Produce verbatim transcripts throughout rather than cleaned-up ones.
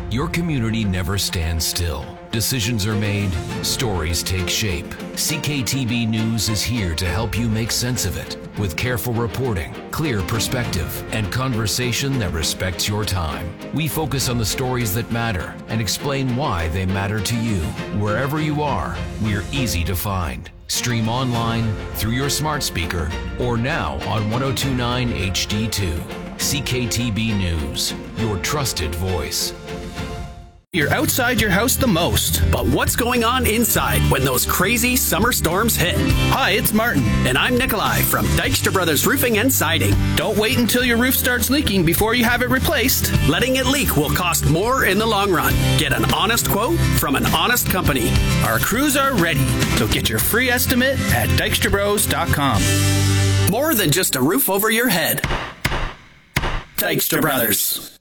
Your community never stands still. Decisions are made, stories take shape. C K T B News is here to help you make sense of it with careful reporting, clear perspective, and conversation that respects your time. We focus on the stories that matter and explain why they matter to you. Wherever you are, we're easy to find. Stream online, through your smart speaker, or now on one oh two point nine H D two. C K T B News, your trusted voice. You're outside your house the most, but what's going on inside when those crazy summer storms hit? Hi, it's Martin. And I'm Nikolai from Dykstra Brothers Roofing and Siding. Don't wait until your roof starts leaking before you have it replaced. Letting it leak will cost more in the long run. Get an honest quote from an honest company. Our crews are ready, so get your free estimate at dykstra bros dot com. More than just a roof over your head. Dykstra Brothers.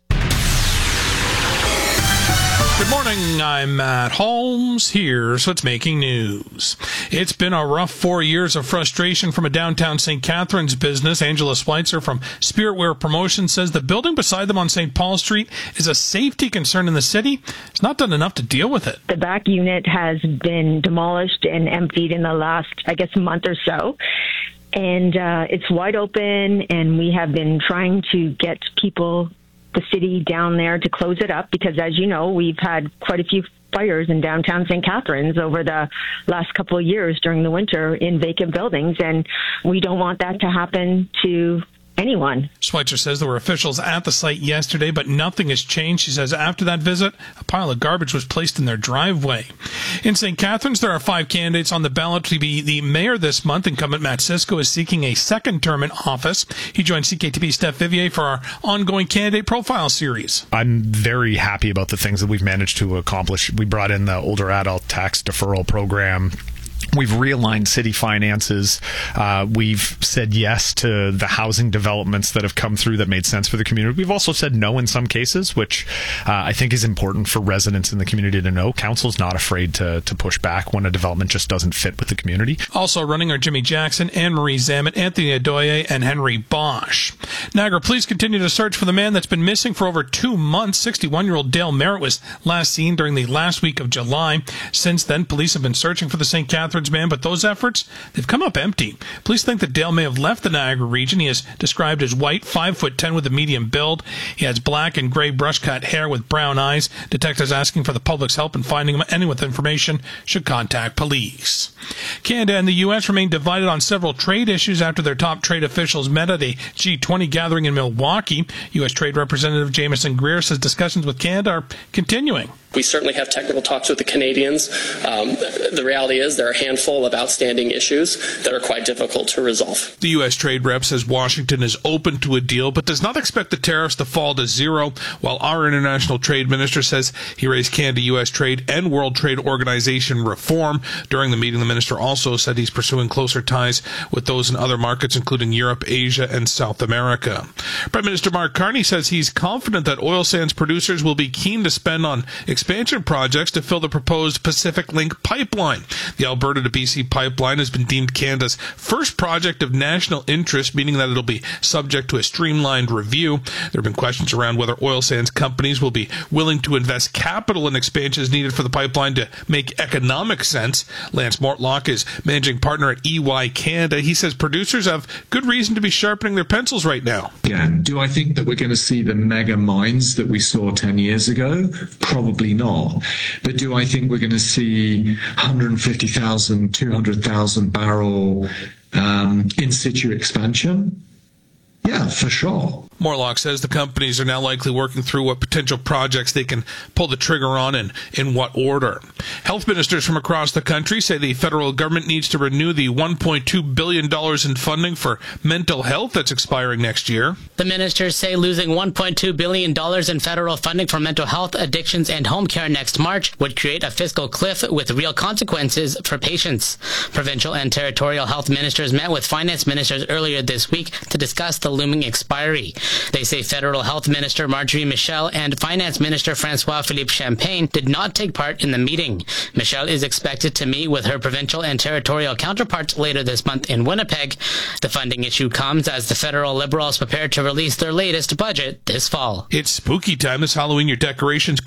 Good morning, I'm Matt Holmes. Here's what's making news. It's been a rough four years of frustration from a downtown Saint Catharines business. Angela Schweitzer from Spiritwear Promotions says the building beside them on Saint Paul Street is a safety concern in the city. It's not done enough to deal with it. The back unit has been demolished and emptied in the last, I guess, month or so. And uh, it's wide open, and we have been trying to get people, the city down there, to close it up because, as you know, we've had quite a few fires in downtown Saint Catharines over the last couple of years during the winter in vacant buildings, and we don't want that to happen to anyone. Schweitzer says there were officials at the site yesterday, but nothing has changed. She says after that visit, a pile of garbage was placed in their driveway. In Saint Catharines, there are five candidates on the ballot to be the mayor this month. Incumbent Matt Cisco is seeking a second term in office. He joined C K T B's Steph Vivier for our ongoing candidate profile series. I'm very happy about the things that we've managed to accomplish. We brought in the older adult tax deferral program. We've realigned city finances. Uh, we've said yes to the housing developments that have come through that made sense for the community. We've also said no in some cases, which uh, I think is important for residents in the community to know. Council's not afraid to, to push back when a development just doesn't fit with the community. Also running are Jimmy Jackson, Anne-Marie Zamet, Anthony Adoye, and Henry Bosch. Niagara police continue to search for the man that's been missing for over two months. sixty-one-year-old Dale Merritt was last seen during the last week of July. Since then, police have been searching for the Saint Catharines man, but those efforts, they've come up empty. Police think that Dale may have left the Niagara region. He is described as white, five foot ten with a medium build. He has black and gray brush-cut hair with brown eyes. Detectives asking for the public's help in finding him. Anyone with information should contact police. Canada and the U S remain divided on several trade issues after their top trade officials met at a G twenty gathering in Milwaukee. U S Trade Representative Jameson Greer says discussions with Canada are continuing. We certainly have technical talks with the Canadians. Um, the reality is there are a handful of outstanding issues that are quite difficult to resolve. The U S Trade Rep says Washington is open to a deal, but does not expect the tariffs to fall to zero, while our International Trade Minister says he raised Canada-U S trade and World Trade Organization reform. During the meeting, the minister also said he's pursuing closer ties with those in other markets, including Europe, Asia, and South America. Prime Minister Mark Carney says he's confident that oil sands producers will be keen to spend on expansion projects to fill the proposed Pacific Link pipeline. The Alberta to B C pipeline has been deemed Canada's first project of national interest, meaning that it'll be subject to a streamlined review. There have been questions around whether oil sands companies will be willing to invest capital in expansions needed for the pipeline to make economic sense. Lance Mortlock is managing partner at E Y Canada. He says producers have good reason to be sharpening their pencils right now. Yeah. Do I think that we're going to see the mega mines that we saw ten years ago? Probably not. But do I think we're going to see one hundred fifty thousand, two hundred thousand barrel um, in situ expansion? Yeah, for sure. Morlock says the companies are now likely working through what potential projects they can pull the trigger on and in what order. Health ministers from across the country say the federal government needs to renew the one point two billion dollars in funding for mental health that's expiring next year. The ministers say losing one point two billion dollars in federal funding for mental health, addictions, and home care next March would create a fiscal cliff with real consequences for patients. Provincial and territorial health ministers met with finance ministers earlier this week to discuss the looming expiry. They say Federal Health Minister Marjorie Michel and Finance Minister François-Philippe Champagne did not take part in the meeting. Michel is expected to meet with her provincial and territorial counterparts later this month in Winnipeg. The funding issue comes as the federal Liberals prepare to release their latest budget this fall. It's spooky time this Halloween. Your decorations